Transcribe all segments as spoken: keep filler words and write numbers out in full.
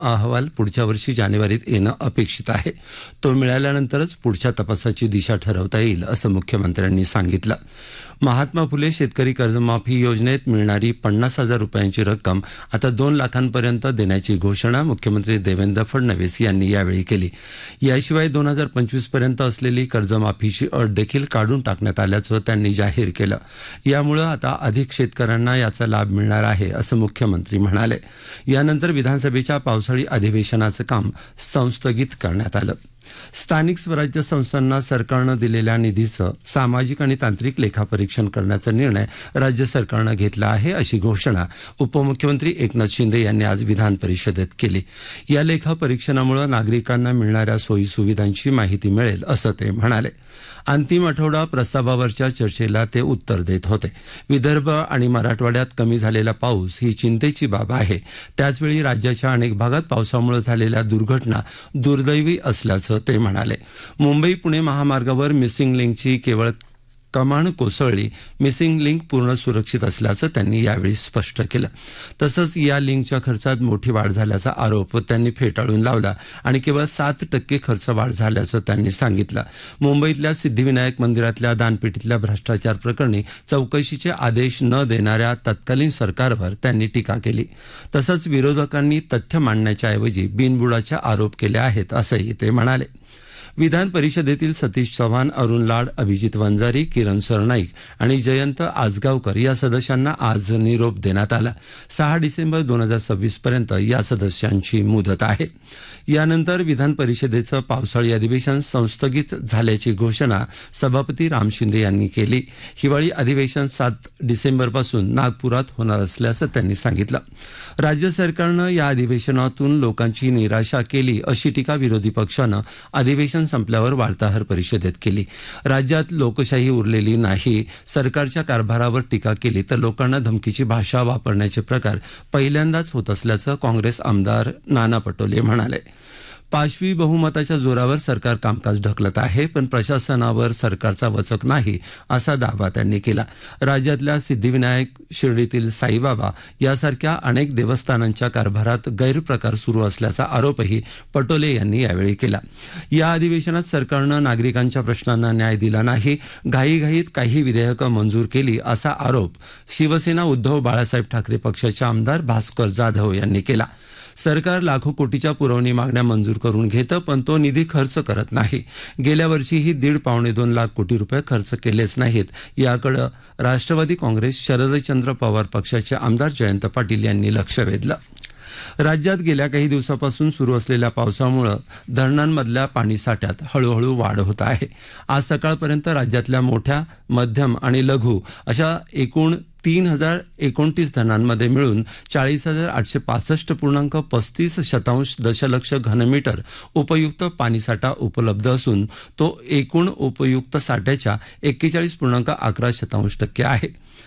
अहवाल पुढच्या वर्षी जानेवारीत येणं अपेक्षित आहे. तो मिळाल्यानंतरच पुढच्या तपासाची दिशा ठरवता येईल असं मुख्यमंत्र्यांनी सांगितलं. महात्मा फुले शेतकरी कर्जमाफी योजनेत मिळणारी पन्नास हजार रुपयांची रक्कम आता दोन लाखांपर्यंत देण्याची घोषणा मुख्यमंत्री देवेंद्र फडणवीस यांनी यावेळी केली. याशिवाय दोन हजार पंचवीस पर्यंत असलेली कर्जमाफीची अट देखील काढून टाकण्यात आल्याचं त्यांनी जाहीर केलं. यामुळे आता अधिक शेतकऱ्यांना याचा लाभ मिळणार आहे असं मुख्यमंत्री म्हणाले. यानंतर विधानसभेच्या पावसाळी अधिवेशनाचं काम संस्थगित करण्यात आलं. स्थानिक स्वराज्य संस्थांना सरकारनं दिलेल्या निधीचं सामाजिक आणि तांत्रिक लेखापरीक्षण करण्याचा निर्णय राज्य सरकारनं घेतला आहे अशी घोषणा उपमुख्यमंत्री एकनाथ शिंदे यांनी आज विधान परिषदेत केली. या लेखापरीक्षणामुळे नागरिकांना मिळणाऱ्या सोयीसुविधांची माहिती मिळेल असं ते म्हणाले. अंतिम आठवडा प्रस्तावावरच्या चर्चेला ते उत्तर देत होते. विदर्भ आणि मराठवाड्यात कमी झालेला पाऊस ही चिंतेची बाब आहे. त्याचवेळी राज्याच्या अनेक भागात पावसामुळे झालेल्या दुर्घटना दुर्दैवी असल्याचं ते म्हणाले. मुंबई पुणे महामार्गावर मिसिंग लिंकची केवळ कमान कोसळली. मिसिंग लिंक पूर्ण सुरक्षित असल्याचं त्यांनी यावेळी स्पष्ट केलं. तसंच या लिंकच्या खर्चात मोठी वाढ झाल्याचा आरोप त्यांनी फेटाळून लावला आणि केवळ सात टक्के खर्च वाढ झाल्याचं त्यांनी सांगितलं. मुंबईतल्या सिद्धिविनायक मंदिरातल्या दानपेटीतल्या भ्रष्टाचार प्रकरणी चौकशीचे आदेश न देणाऱ्या तत्कालीन सरकारवर त्यांनी टीका केली. तसंच विरोधकांनी तथ्य मांडण्याच्या ऐवजी बिनबुडाचे आरोप केले आहेत असंही ते म्हणाले. विधान परिषदेतील सतीश चव्हाण, अरुण लाड, अभिजित वंजारी, किरण सरनाईक आणि जयंत आजगावकर या सदस्यांना आज निरोप देण्यात आला. सहा डिसेंबर दोन हजार सव्वीस पर्यंत या सदस्यांची मुदत आहे. यानंतर विधान परिषदेचं पावसाळी अधिवेशन संस्थगित झाल्याची घोषणा सभापती राम शिंदे यांनी केली. हिवाळी अधिवेशन सात डिसेंबरपासून नागपुरात होणार असल्याचं त्यांनी सांगितलं. राज्य सरकारनं या अधिवेशनातून लोकांची निराशा केली अशी टीका विरोधी पक्षानं अधिवेशन संपल्यावर वार्ताहर परिषदेत केली. राज्यात लोकशाही उरलेली नाही, सरकारच्या कारभारावर टीका केली तर लोकांना धमकीची भाषा वापरण्याचे प्रकार पहिल्यांदाच होत असल्याचं काँग्रेस आमदार नाना पटोले म्हणाले. पाशवी बहुमताच्या जोरावर सरकार कामकाज ढकलत आहे, पण प्रशासनावर सरकारचा वचक नाही असा दावा त्यांनी केला. राज्यातल्या सिद्धिविनायक, शिर्डीतील साईबाबा यासारख्या अनेक देवस्थानांच्या कारभारात गैरप्रकार सुरू असल्याचा आरोपही पटोले यांनी यावेळी केला. या अधिवेशनात सरकारनं नागरिकांच्या प्रश्नांना न्याय दिला नाही, घाईघाईत काही विधेयकं मंजूर केली असा आरोप शिवसेना उद्धव बाळासाहेब ठाकरे पक्षाचे आमदार भास्कर जाधव यांनी केला. सरकार लाखो कोटीच्या पुरवणी मागण्या मंजूर करून घेतं, पण तो निधी खर्च करत नाही. गेल्या वर्षीही दीड पावणे दोन लाख कोटी रुपये खर्च केलेच नाहीत. याकडे राष्ट्रवादी काँग्रेस, शरदचंद्र पवार पक्षाचे आमदार जयंत पाटील यांनी लक्ष वेधलं. राज्यात गेल्या काही दिवसापासून सुरू असलेल्या पावसामुळे धरणांमधल्या पाणीसाठ्यात हळूहळू वाढ होत आहे. आज सकाळपर्यंत राज्यातल्या मोठ्या, मध्यम आणि लघु अशा एकूण तीन हजार एकोणतीस धरणांमध्ये मिळून चाळीस हजार आठशे पासष्ट पूर्णांक पस्तीस शतांश दशलक्ष घनमीटर उपयुक्त पाणीसाठा उपलब्ध असून तो एकूण उपयुक्त साठ्याच्या एक्केचाळीस पूर्णांक अकरा शतांश टक्के आहे.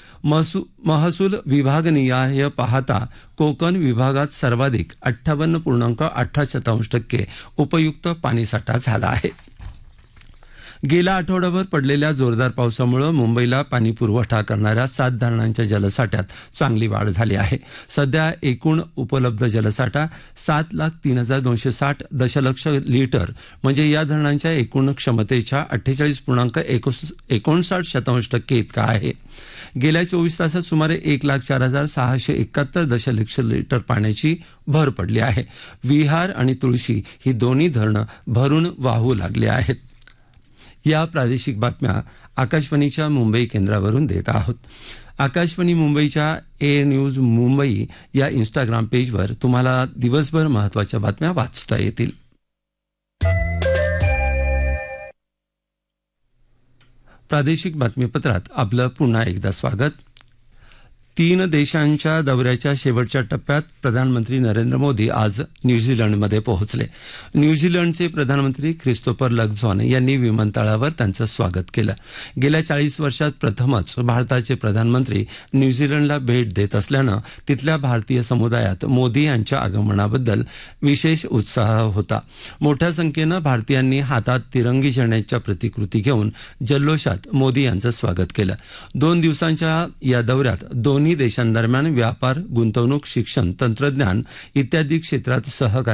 महसूल विभागनिहाय पाहता कोकण विभागात सर्वाधिक अठ्ठावन्न पूर्णांक अठरा शतांश टक्के उपयुक्त पाणीसाठा झाला आहे. गेल्या आठवड्याभर पडलेल्या जोरदार पावसामुळे मुंबईला पाणी पुरवठा करणाऱ्या सात धरणांच्या जलसाठ्यात चांगली वाढ झाली आहे. सध्या एकूण उपलब्ध जलसाठा सात लाख तीन हजार दोनशे साठ दशलक्ष लिटर म्हणजे या धरणांच्या एकूण क्षमतेच्या अठ्ठेचाळीस पूर्णांक एकोणसाठ शतांश टक्के इतका आहे. गेल्या चोवीस तासात सुमारे एक लाख चार हजार सहाशे एकाहत्तर दशलक्ष लिटर पाण्याची भर पडली आहे. विहार आणि तुळशी ही दोन्ही धरणं भरून वाहू लागली आहेत. या प्रादेशिक बातम्या आकाशवाणीच्या मुंबई केंद्रावरून देत आहोत. आकाशवाणी मुंबईच्या ए न्यूज मुंबई या इंस्टाग्राम पेजवर तुम्हाला दिवसभर महत्त्वाच्या बातम्या वाचता येतील. प्रादेशिक बातमीपत्रात आपलं पुन्हा एकदा स्वागत. तीन देशांच्या दौऱ्याच्या शेवटच्या टप्प्यात प्रधानमंत्री नरेंद्र मोदी आज न्यूझीलंडमध्ये पोहोचले. न्यूझीलंडचे प्रधानमंत्री ख्रिस्तोफर लक्झॉन यांनी विमानतळावर त्यांचं स्वागत केलं. गेल्या चाळीस वर्षात प्रथमच भारताचे प्रधानमंत्री न्यूझीलंडला भेट देत असल्यानं तिथल्या भारतीय समुदायात मोदी यांच्या आगमनाबद्दल विशेष उत्साह होता. मोठ्या संख्येनं भारतीयांनी हातात तिरंगी झेंड्याच्या प्रतिकृती घेऊन जल्लोषात मोदी यांचं स्वागत केलं. दोन दिवसांच्या या दौऱ्यात दोन्ही दोन्ही देशांदरम्यान व्यापार गुंतवणूक शिक्षण तंत्रज्ञान इत्यादी क्षेत्रात सहकार्य